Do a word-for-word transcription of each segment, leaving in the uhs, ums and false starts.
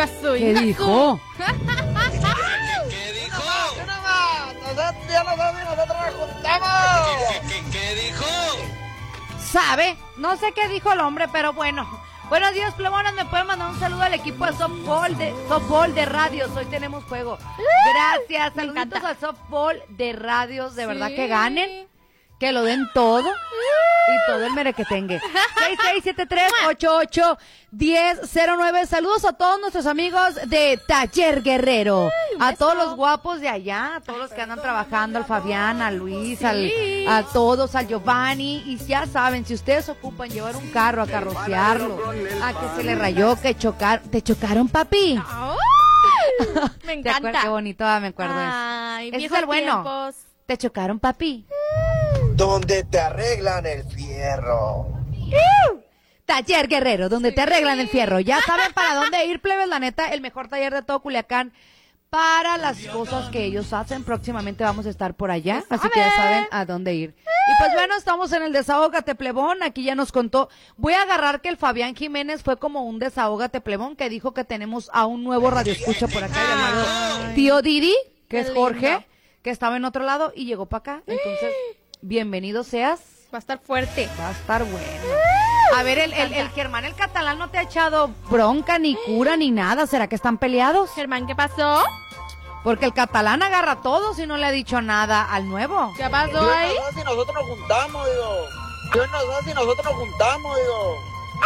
Ingasu, ¿Qué Ingasu. dijo? ¿Qué dijo? Nosotros ya no sabemos, nosotros nos juntamos. ¿Qué, qué, qué dijo? ¿Sabe? No sé qué dijo el hombre, pero bueno. Buenos días, plebones. ¿Me pueden mandar un saludo al equipo de softball de, softball de radios? Hoy tenemos juego. Gracias. Saluditos al softball de radios. De verdad Sí. que ganen. Que lo den todo. Y todo el merequetengue. seis seis siete tres, ocho ocho, uno cero cero nueve. Saludos a todos nuestros amigos de Taller Guerrero. A todos los guapos de allá. A todos los que andan trabajando. Al Fabián, a Luis, Sí. al, a todos, al Giovanni. Y ya saben, si ustedes ocupan llevar un carro a carrocearlo, a que se le rayó, que chocar, ¿te chocaron, papi? ¡Ay! Me ¿Te acuerdas? encanta. Qué bonito, ah, me acuerdo de eso. Ay, Ese es viejos el bueno. tiempos. ¿Te chocaron, papi? Donde te arreglan el fierro. Taller Guerrero, donde te arreglan el fierro. Ya saben para dónde ir, plebes, la neta, el mejor taller de todo Culiacán para las cosas que ellos hacen. Próximamente vamos a estar por allá, así que ya saben a dónde ir. Y pues bueno, estamos en el Desahógate Plebón, aquí ya nos contó. Voy a agarrar que el Fabián Jiménez fue como un Desahógate Plebón, que dijo que tenemos a un nuevo radioescucha por acá llamado Tío Didi, que es Qué Jorge, lindo. que estaba en otro lado y llegó para acá. Entonces, bienvenido seas. Va a estar fuerte. Va a estar bueno. A ver, el, el, el Germán, el catalán, no te ha echado bronca, ni cura, ni nada. ¿Será que están peleados? Germán, ¿qué pasó? Porque el catalán agarra a todos y no le ha dicho nada al nuevo. ¿Qué pasó Dios ahí? nos da si nosotros nos juntamos, digo. Dios nos da si nosotros nos juntamos, digo.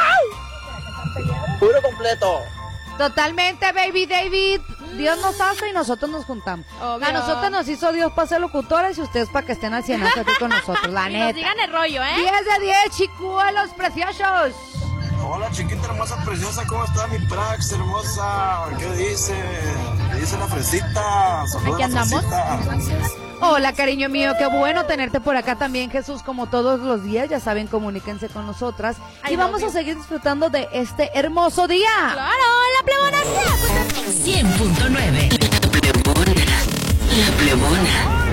Puro completo. Totalmente, baby David. Dios nos hace y nosotros nos juntamos. Obvio. A nosotros nos hizo Dios para ser locutores y ustedes para que estén al cienazo aquí con nosotros, la Y nos neta. digan el rollo, ¿eh? diez de diez, chicuelos preciosos. Hola chiquita hermosa, preciosa, ¿cómo está mi Prax hermosa? ¿Qué dice? ¿Qué dice la fresita? Saludos Aquí a la andamos. fresita. Hola, cariño mío, qué bueno tenerte por acá también, Jesús, como todos los días. Ya saben, comuníquense con nosotras. I Y love vamos you. a seguir disfrutando de este hermoso día. ¡Claro! ¡La plebona! cien punto nueve. La plebona. La plebona.